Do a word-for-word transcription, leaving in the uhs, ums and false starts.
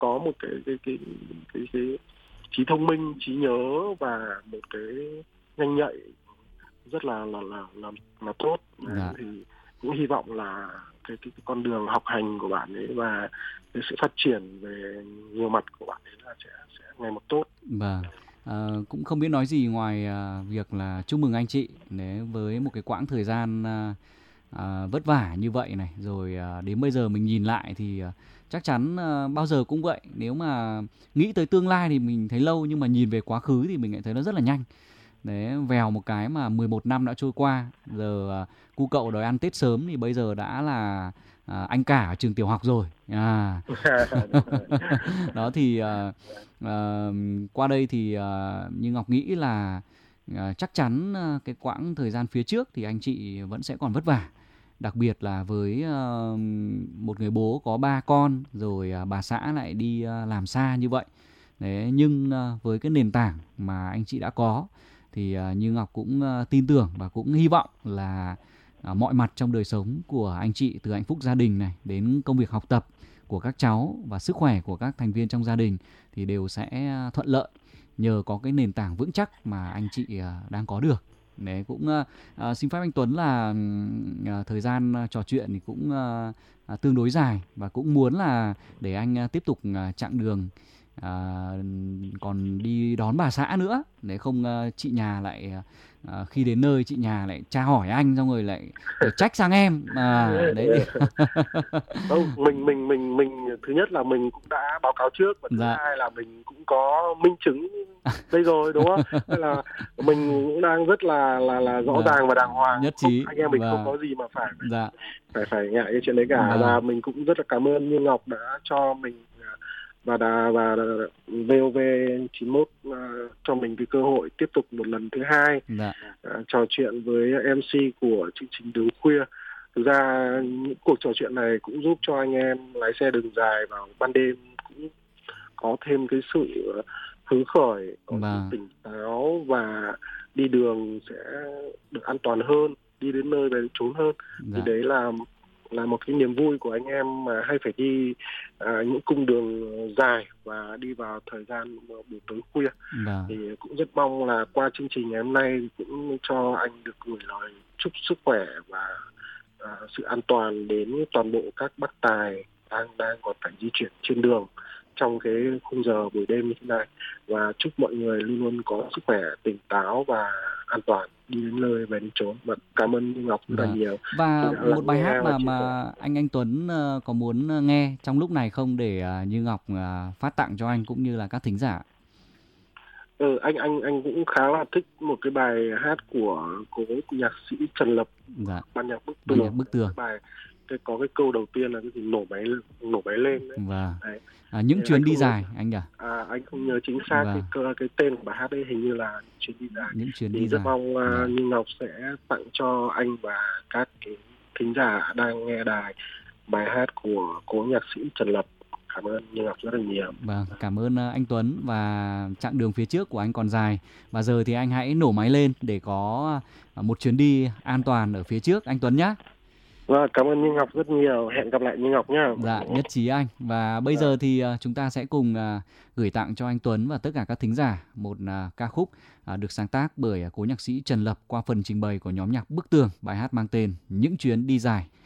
có một cái cái cái cái, cái trí thông minh, trí nhớ và một cái nhanh nhạy rất là là là là, là tốt. Dạ. Thì cũng hy vọng là cái, cái cái con đường học hành của bạn ấy và cái sự phát triển về nhiều mặt của bạn ấy là sẽ sẽ ngày một tốt. Vâng. À, cũng không biết nói gì ngoài à, việc là chúc mừng anh chị đấy, với một cái quãng thời gian à, à, vất vả như vậy này, rồi à, đến bây giờ mình nhìn lại thì à, chắc chắn à, bao giờ cũng vậy, nếu mà nghĩ tới tương lai thì mình thấy lâu, nhưng mà nhìn về quá khứ thì mình lại thấy nó rất là nhanh. Đấy, vèo một cái mà mười một năm đã trôi qua, giờ à, cu cậu đòi ăn Tết sớm thì bây giờ đã là à, anh cả ở trường tiểu học rồi. À. Đó thì à, à, qua đây thì à, như Ngọc nghĩ là à, chắc chắn à, cái quãng thời gian phía trước thì anh chị vẫn sẽ còn vất vả. Đặc biệt là với uh, một người bố có ba con, rồi uh, bà xã lại đi uh, làm xa như vậy. Đấy, nhưng uh, với cái nền tảng mà anh chị đã có thì uh, Như Ngọc cũng uh, tin tưởng và cũng hy vọng là uh, mọi mặt trong đời sống của anh chị, từ hạnh phúc gia đình này đến công việc học tập của các cháu và sức khỏe của các thành viên trong gia đình thì đều sẽ uh, thuận lợi nhờ có cái nền tảng vững chắc mà anh chị uh, đang có được. Đấy, cũng uh, xin phép anh Tuấn là uh, thời gian uh, trò chuyện thì cũng uh, uh, tương đối dài, và cũng muốn là để anh uh, tiếp tục uh, chặng đường uh, còn đi đón bà xã nữa, để không uh, chị nhà lại uh, khi đến nơi chị nhà lại tra hỏi anh xong rồi lại trách sang em à, đấy thì... Không, mình mình mình mình thứ nhất là mình cũng đã báo cáo trước, và thứ dạ. hai là mình cũng có minh chứng đây rồi, đúng không? Nên là mình cũng đang rất là là là rõ dạ. ràng và đàng hoàng, nhất trí. Không, anh em mình và... không có gì mà phải dạ. phải phải ngại cái chuyện đấy cả. Và dạ. mình cũng rất là cảm ơn Như Ngọc đã cho mình và đã và vê o vê chín mốt uh, cho mình cái cơ hội tiếp tục một lần thứ hai dạ. uh, trò chuyện với em xê của chương trình Đường Khuya. Thực ra những cuộc trò chuyện này cũng giúp cho anh em lái xe đường dài vào ban đêm cũng có thêm cái sự hứng khởi, có sự tỉnh táo, và đi đường sẽ được an toàn hơn, đi đến nơi về trốn hơn. Dạ. Thì đấy là là một cái niềm vui của anh em mà hay phải đi à, những cung đường dài và đi vào thời gian buổi tối khuya. Dạ. Thì cũng rất mong là qua chương trình ngày hôm nay cũng cho anh được gửi lời chúc sức khỏe và à, sự an toàn đến toàn bộ các bác tài đang đang còn phải di chuyển trên đường trong cái khung giờ buổi đêm như thế này, và chúc mọi người luôn luôn có sức khỏe, tỉnh táo và an toàn đi đến nơi về đến chốn. Và cảm ơn Như Ngọc rất là nhiều. Và một bài hát mà mà anh anh Tuấn uh, có muốn nghe trong lúc này không, để uh, Như Ngọc uh, phát tặng cho anh cũng như là các thính giả? Ừ, anh anh anh cũng khá là thích một cái bài hát của cố nhạc sĩ Trần Lập, dạ. ban nhạc Bức Tường. Ban nhạc Bức Tường. Cái bài cái có cái câu đầu tiên là cái gì nổ máy nổ máy lên đấy. Vâng. Đấy. À, những thì chuyến đi dài nhớ, anh à? À anh không nhớ chính xác vâng. cái cái tên của bài hát ấy, hình như là chuyến đi dài. Những chuyến thì đi rất dài. mong uh, vâng. Như Ngọc sẽ tặng cho anh và các cái thính giả đang nghe đài bài hát của cố nhạc sĩ Trần Lập. Cảm ơn Như Ngọc rất là nhiều. Vâng, cảm ơn anh Tuấn, và chặng đường phía trước của anh còn dài. Và giờ thì anh hãy nổ máy lên để có một chuyến đi an toàn ở phía trước anh Tuấn nhé. Vâng, cảm ơn Như Ngọc rất nhiều. Hẹn gặp lại Như Ngọc nhé. Dạ, nhất trí anh. Và bây giờ thì chúng ta sẽ cùng gửi tặng cho anh Tuấn và tất cả các thính giả một ca khúc được sáng tác bởi cố nhạc sĩ Trần Lập qua phần trình bày của nhóm nhạc Bức Tường, bài hát mang tên Những chuyến đi dài.